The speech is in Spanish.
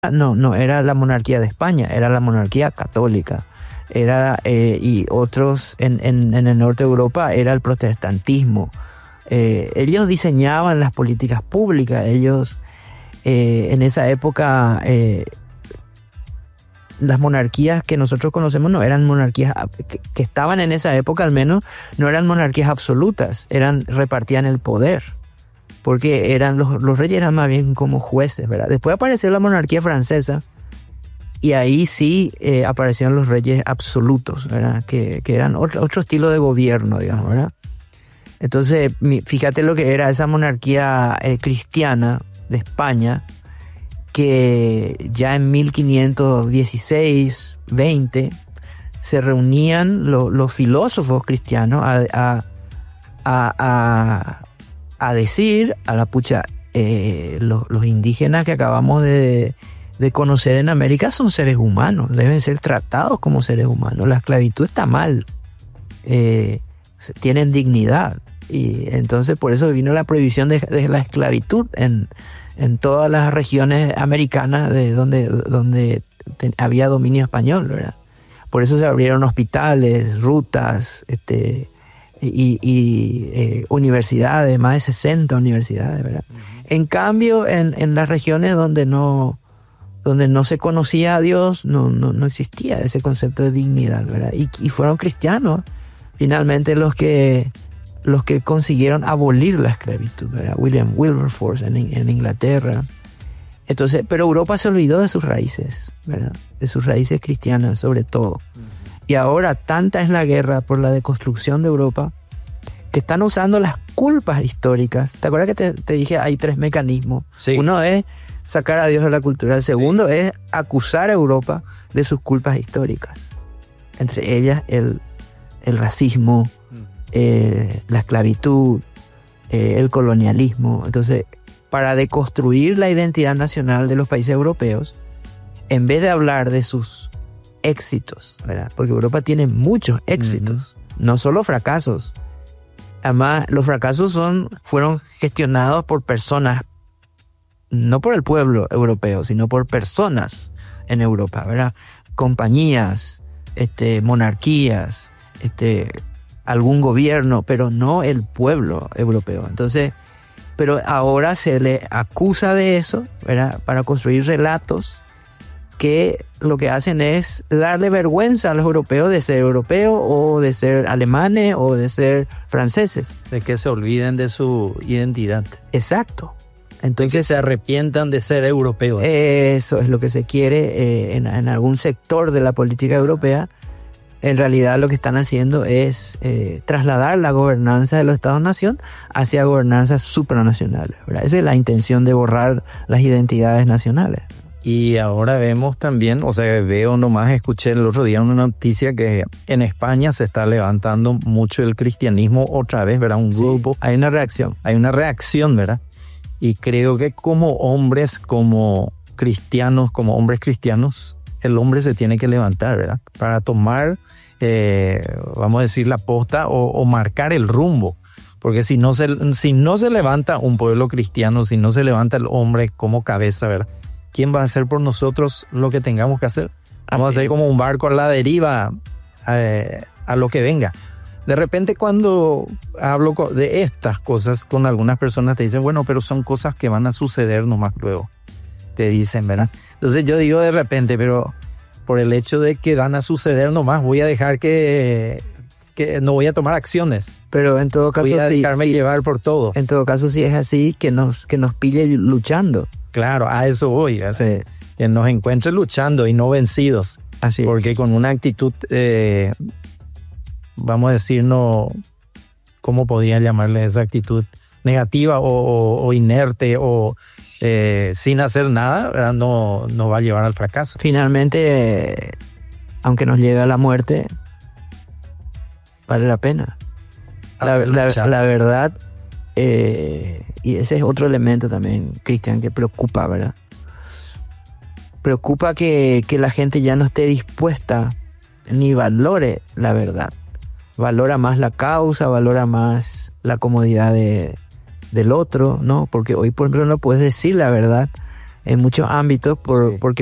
no era la monarquía de España, era la monarquía católica. Y otros en el norte de Europa era el protestantismo. Ellos diseñaban las políticas públicas, ellos en esa época las monarquías que nosotros conocemos no eran monarquías que estaban en esa época, al menos no eran monarquías absolutas, repartían el poder, porque los reyes eran más bien como jueces, ¿verdad? Después apareció la monarquía francesa y ahí sí aparecieron los reyes absolutos, ¿verdad? Que eran otro estilo de gobierno, digamos, ¿verdad? Entonces, fíjate lo que era esa monarquía cristiana de España, que ya en 1516, 20, se reunían los filósofos cristianos a decir, a la pucha, los indígenas que acabamos de conocer en América son seres humanos, deben ser tratados como seres humanos, la esclavitud está mal, tienen dignidad. Y entonces por eso vino la prohibición de la esclavitud en todas las regiones americanas de donde había dominio español, ¿verdad? Por eso se abrieron hospitales, rutas, universidades, más de 60 universidades, ¿verdad? Uh-huh. En cambio, en las regiones donde no se conocía a Dios, no existía ese concepto de dignidad, ¿verdad? Y fueron cristianos finalmente los que consiguieron abolir la esclavitud, ¿verdad? William Wilberforce en Inglaterra. Entonces, pero Europa se olvidó de sus raíces, ¿verdad? De sus raíces cristianas, sobre todo. Uh-huh. Y ahora tanta es la guerra por la deconstrucción de Europa que están usando las culpas históricas. ¿Te acuerdas que te dije hay 3 mecanismos? Sí. Uno es sacar a Dios de la cultura. El segundo es acusar a Europa de sus culpas históricas. Entre ellas el racismo, la esclavitud, el colonialismo. Entonces, para deconstruir la identidad nacional de los países europeos, en vez de hablar de sus éxitos, ¿verdad? Porque Europa tiene muchos éxitos, no solo fracasos. Además, los fracasos fueron gestionados por personas, no por el pueblo europeo, sino por personas en Europa, ¿verdad? Compañías, monarquías, algún gobierno, pero no el pueblo europeo. Entonces, pero ahora se le acusa de eso, ¿verdad? Para construir relatos que lo que hacen es darle vergüenza a los europeos de ser europeos o de ser alemanes o de ser franceses. De que se olviden de su identidad. Exacto. Entonces, que se arrepientan de ser europeos. Eso es lo que se quiere en algún sector de la política europea. En realidad lo que están haciendo es trasladar la gobernanza de los Estados-nación hacia gobernanzas supranacionales, ¿verdad? Esa es la intención de borrar las identidades nacionales. Y ahora vemos también, escuché el otro día una noticia que en España se está levantando mucho el cristianismo otra vez, ¿verdad? Un grupo. Hay una reacción. Hay una reacción, ¿verdad? Y creo que como hombres cristianos, el hombre se tiene que levantar, ¿verdad? Para tomar, vamos a decir, la posta o marcar el rumbo. Porque si no se levanta un pueblo cristiano, si no se levanta el hombre como cabeza, ¿verdad? ¿Quién va a hacer por nosotros lo que tengamos que hacer? Vamos a ser como un barco a la deriva, a lo que venga. De repente cuando hablo de estas cosas con algunas personas te dicen, bueno, pero son cosas que van a suceder nomás luego. Te dicen, ¿verdad? Entonces yo digo de repente, pero por el hecho de que van a suceder nomás, voy a dejar que no voy a tomar acciones. Pero en todo caso, voy a dejarme llevar por todo. En todo caso, si es así, que nos pille luchando. Claro, a eso voy. Sí. Que nos encuentre luchando y no vencidos. Así porque es. Con una actitud, vamos a decir, no, ¿cómo podría llamarle esa actitud? Negativa o inerte o sin hacer nada, ¿verdad? No va a llevar al fracaso. Finalmente, aunque nos llegue a la muerte, vale la pena. La verdad, y ese es otro elemento también, Cristian, que preocupa, ¿verdad? Preocupa que la gente ya no esté dispuesta ni valore la verdad. Valora más la causa, valora más la comodidad del otro, ¿no? Porque hoy, por ejemplo, no puedes decir la verdad en muchos ámbitos porque